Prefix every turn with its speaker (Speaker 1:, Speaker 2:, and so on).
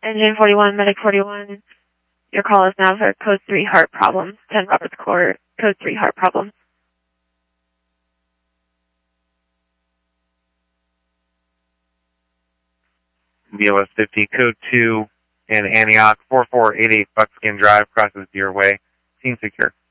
Speaker 1: Engine 41, Medic 41. Your call is now for Code 3 heart problems. 10 Roberts Court, Code 3 heart problems.
Speaker 2: BLS 50, Code 2 in Antioch, 4488 Buckskin Drive, crosses your way. Scene secure.